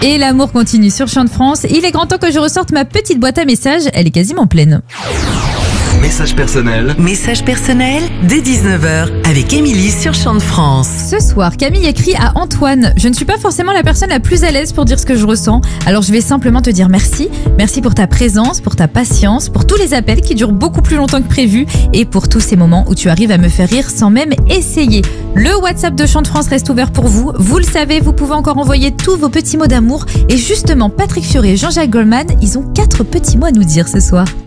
Et l'amour continue sur Chant de France. Il est grand temps que je ressorte ma petite boîte à messages. Elle est quasiment pleine. Message personnel. Message personnel dès 19h avec Émilie sur Chant de France. Ce soir, Camille écrit à Antoine. Je ne suis pas forcément la personne la plus à l'aise pour dire ce que je ressens. Alors je vais simplement te dire merci. Merci pour ta présence, pour ta patience, pour tous les appels qui durent beaucoup plus longtemps que prévu et pour tous ces moments où tu arrives à me faire rire sans même essayer. Le WhatsApp de Chant de France reste ouvert pour vous. Vous le savez, vous pouvez encore envoyer tous vos petits mots d'amour. Et justement, Patrick Fiori et Jean-Jacques Goldman, ils ont 4 petits mots à nous dire ce soir.